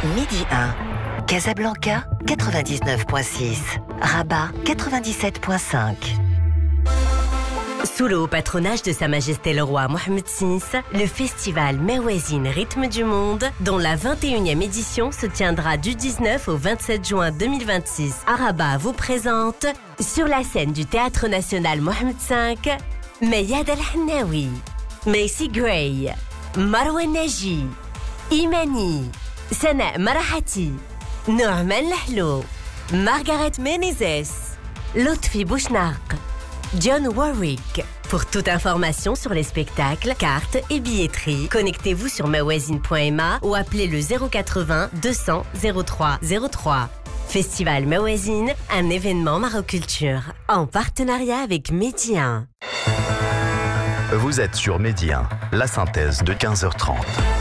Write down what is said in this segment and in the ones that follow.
Midi 1. Casablanca, 99.6. Rabat, 97.5. Sous le haut patronage de Sa Majesté le Roi Mohammed VI, le festival Mawazine Rythme du Monde, dont la 21e édition se tiendra du 19 au 27 juin 2026 à Rabat, vous présente sur la scène du Théâtre National Mohammed V, Mayad Al-Hannaoui, Macy Gray, Marwa Naji, Imani, Sana Marahati, Norman Lahlou, Margaret Menezes, Lotfi Bouchnaq, John Warwick. Pour toute information sur les spectacles, cartes et billetterie, connectez-vous sur mawazine.ma ou appelez le 080 200 03 03. Festival Mawazine, un événement Maroculture, en partenariat avec Midi 1. Vous êtes sur Midi 1, la synthèse de 15h30.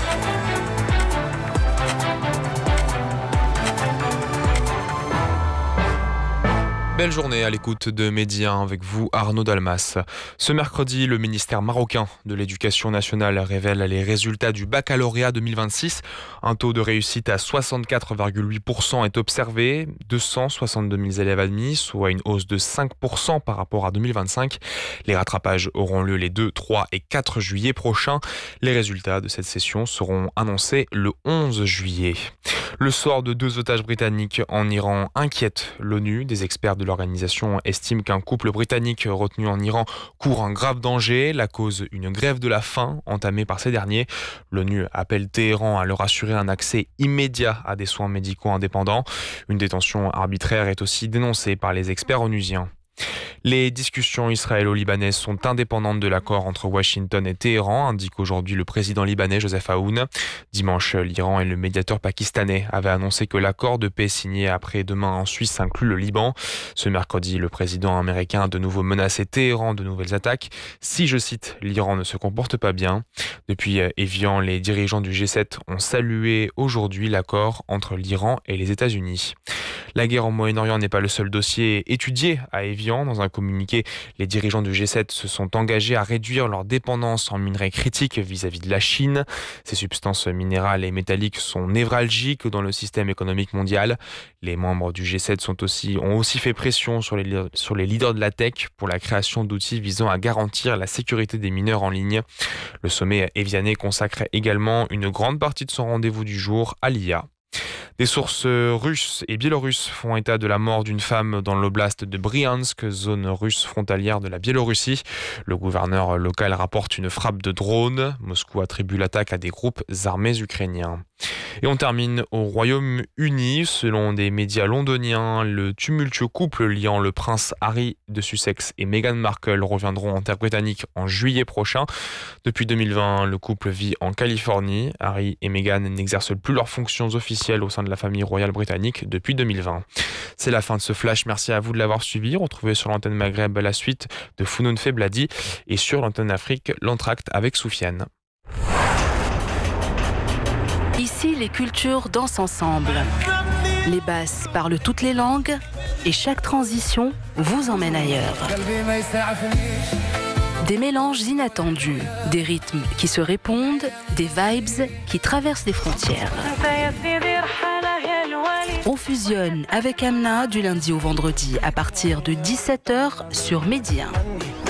Belle journée à l'écoute de Midi 1 avec vous, Arnaud Dalmas. Ce mercredi, le ministère marocain de l'Éducation nationale révèle les résultats du baccalauréat 2026. Un taux de réussite à 64,8% est observé, 262 000 élèves admis, soit une hausse de 5% par rapport à 2025. Les rattrapages auront lieu les 2, 3 et 4 juillet prochains. Les résultats de cette session seront annoncés le 11 juillet. Le sort de 2 otages britanniques en Iran inquiète l'ONU. Des experts de l'organisation estiment qu'un couple britannique retenu en Iran court un grave danger. La cause, une grève de la faim entamée par ces derniers. L'ONU appelle Téhéran à leur assurer un accès immédiat à des soins médicaux indépendants. Une détention arbitraire est aussi dénoncée par les experts onusiens. Les discussions israélo-libanaises sont indépendantes de l'accord entre Washington et Téhéran, indique aujourd'hui le président libanais Joseph Aoun. Dimanche, l'Iran et le médiateur pakistanais avaient annoncé que l'accord de paix signé après-demain en Suisse inclut le Liban. Ce mercredi, le président américain a de nouveau menacé Téhéran de nouvelles attaques si, je cite, l'Iran ne se comporte pas bien. Depuis Évian, les dirigeants du G7 ont salué aujourd'hui l'accord entre l'Iran et les États-Unis. La guerre au Moyen-Orient n'est pas le seul dossier étudié à Évian. Dans un communiqué, les dirigeants du G7 se sont engagés à réduire leur dépendance en minerais critiques vis-à-vis de la Chine. Ces substances minérales et métalliques sont névralgiques dans le système économique mondial. Les membres du G7 ont aussi fait pression sur les leaders de la tech pour la création d'outils visant à garantir la sécurité des mineurs en ligne. Le sommet évianais consacre également une grande partie de son rendez-vous du jour à l'IA. Des sources russes et biélorusses font état de la mort d'une femme dans l'oblast de Briansk, zone russe frontalière de la Biélorussie. Le gouverneur local rapporte une frappe de drone. Moscou attribue l'attaque à des groupes armés ukrainiens. Et on termine au Royaume-Uni. Selon des médias londoniens, le tumultueux couple liant le prince Harry de Sussex et Meghan Markle reviendront en terre britannique en juillet prochain. Depuis 2020, le couple vit en Californie. Harry et Meghan n'exercent plus leurs fonctions officielles au sein de la famille royale britannique depuis 2020. C'est la fin de ce flash. Merci à vous de l'avoir suivi. Retrouvez sur l'antenne Maghreb la suite de Founoun Febladi et sur l'antenne Afrique l'entracte avec Soufiane. Ici, les cultures dansent ensemble. Les basses parlent toutes les langues et chaque transition vous emmène ailleurs. Des mélanges inattendus, des rythmes qui se répondent, des vibes qui traversent les frontières. On fusionne avec Amna du lundi au vendredi à partir de 17h sur Midi 1.